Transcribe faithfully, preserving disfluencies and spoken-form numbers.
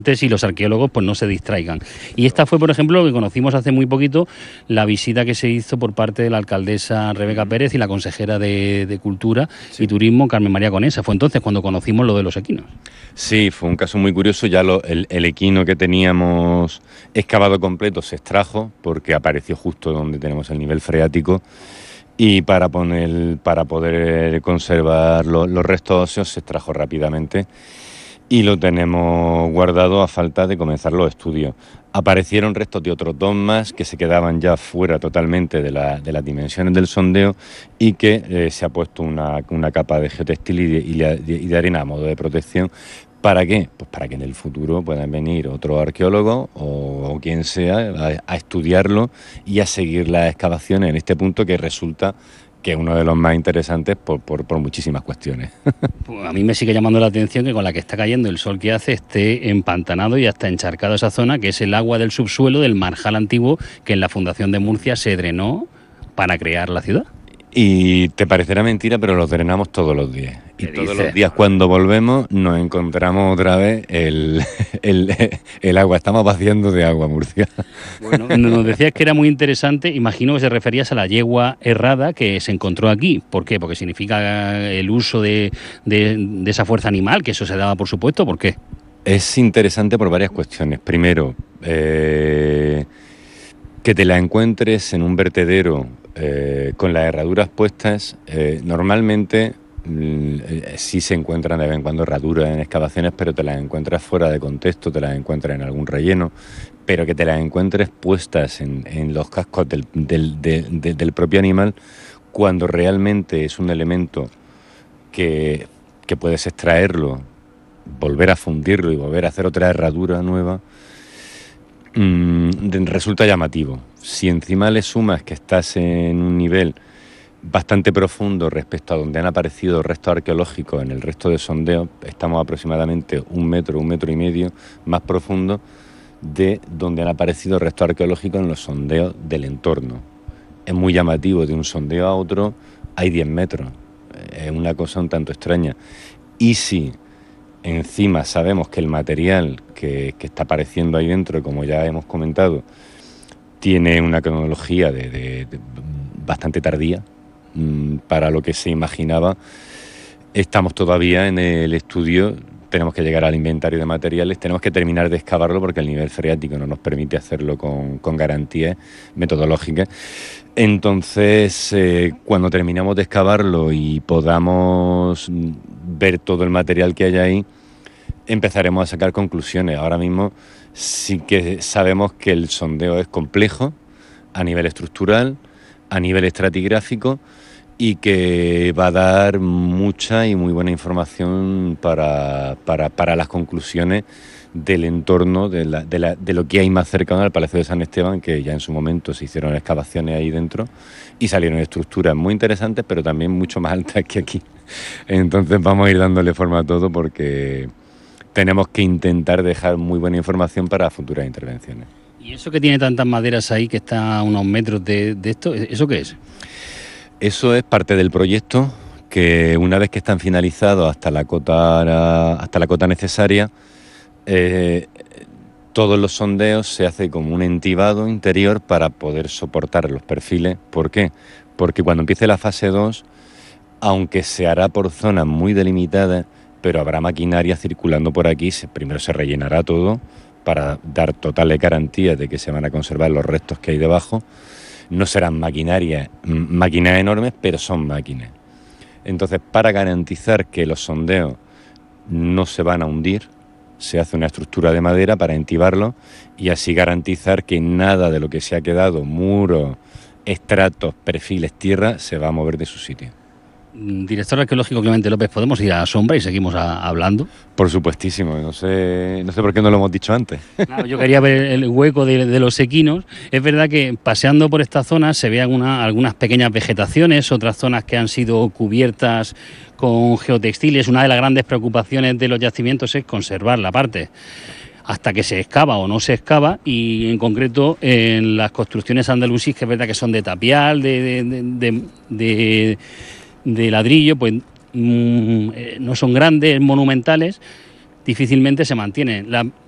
y los arqueólogos pues no se distraigan. Y esta fue, por ejemplo, lo que conocimos hace muy poquito, la visita que se hizo por parte de la alcaldesa Rebeca Pérez y la consejera de, de Cultura sí. y Turismo, Carmen María Conesa. Fue entonces cuando conocimos lo de los equinos. Sí, fue un caso muy curioso. Ya lo, el, el equino que teníamos excavado completo se extrajo porque apareció justo donde tenemos el nivel freático. Y para, poner, para poder conservar lo, los restos óseos se extrajo rápidamente y lo tenemos guardado a falta de comenzar los estudios. Aparecieron restos de otros dos más que se quedaban ya fuera totalmente de, la, de las dimensiones del sondeo y que eh, se ha puesto una, una capa de geotextil y de, y, de, y de arena a modo de protección. ¿Para qué? Pues para que en el futuro puedan venir otros arqueólogos o, o quien sea a, a estudiarlo y a seguir las excavaciones en este punto que resulta que es uno de los más interesantes por, por, por muchísimas cuestiones. Pues a mí me sigue llamando la atención que con la que está cayendo el sol que hace esté empantanado y hasta encharcado esa zona, que es el agua del subsuelo del Marjal antiguo que en la Fundación de Murcia se drenó para crear la ciudad. Y te parecerá mentira, pero los drenamos todos los días. Y todos dices? los días cuando volvemos nos encontramos otra vez el, el, el agua. Estamos vaciando de agua Murcia. Bueno, nos decías que era muy interesante. Imagino que se referías a la yegua errada que se encontró aquí. ¿Por qué? Porque significa el uso de, de, de esa fuerza animal, que eso se daba por supuesto. ¿Por qué? Es interesante por varias cuestiones. Primero, eh, que te la encuentres en un vertedero Eh, con las herraduras puestas, eh, normalmente eh, sí se encuentran de vez en cuando herraduras en excavaciones, pero te las encuentras fuera de contexto, te las encuentras en algún relleno, pero que te las encuentres puestas en, en los cascos del, del, de, de, del propio animal, cuando realmente es un elemento que, que puedes extraerlo, volver a fundirlo y volver a hacer otra herradura nueva, mmm, resulta llamativo. Si encima le sumas que estás en un nivel bastante profundo respecto a donde han aparecido restos arqueológicos en el resto de sondeos, estamos aproximadamente un metro, un metro y medio más profundo de donde han aparecido restos arqueológicos en los sondeos del entorno. Es muy llamativo, de un sondeo a otro hay diez metros, es una cosa un tanto extraña. Y si encima sabemos que el material que, que está apareciendo ahí dentro, como ya hemos comentado, tiene una cronología de, de, de bastante tardía mmm, para lo que se imaginaba. Estamos todavía en el estudio, tenemos que llegar al inventario de materiales, tenemos que terminar de excavarlo porque el nivel freático no nos permite hacerlo con, con garantías metodológicas. Entonces, eh, cuando terminamos de excavarlo y podamos ver todo el material que hay ahí, empezaremos a sacar conclusiones. Ahora mismo sí que sabemos que el sondeo es complejo a nivel estructural, a nivel estratigráfico y que va a dar mucha y muy buena información para, para, para las conclusiones del entorno, de, la, de, la, de lo que hay más cercano al Palacio de San Esteban, que ya en su momento se hicieron excavaciones ahí dentro y salieron estructuras muy interesantes, pero también mucho más altas que aquí. Entonces vamos a ir dándole forma a todo porque tenemos que intentar dejar muy buena información para futuras intervenciones. ¿Y eso que tiene tantas maderas ahí, que está a unos metros de, de esto, eso qué es? Eso es parte del proyecto, que una vez que están finalizados hasta la cota, hasta la cota necesaria, eh, todos los sondeos se hace como un entibado interior para poder soportar los perfiles. ¿Por qué? Porque cuando empiece la fase dos, aunque se hará por zonas muy delimitadas, pero habrá maquinaria circulando por aquí, se, primero se rellenará todo para dar totales garantías de que se van a conservar los restos que hay debajo. No serán maquinarias, máquinas enormes, pero son máquinas. Entonces, para garantizar que los sondeos no se van a hundir, se hace una estructura de madera para entibarlos y así garantizar que nada de lo que se ha quedado, muros, estratos, perfiles, tierra, se va a mover de su sitio. Director arqueológico Clemente López, ¿podemos ir a la sombra y seguimos a, hablando? Por supuestísimo, no sé, no sé por qué no lo hemos dicho antes. Claro, yo quería ver el hueco de, de los equinos. Es verdad que paseando por esta zona se ven alguna, algunas pequeñas vegetaciones, otras zonas que han sido cubiertas con geotextiles. Una de las grandes preocupaciones de los yacimientos es conservar la parte hasta que se excava o no se excava, y en concreto en las construcciones andalusíes, que es verdad que son de tapial, de... de, de, de, de de ladrillo, pues mmm, no son grandes, monumentales, difícilmente se mantienen. La,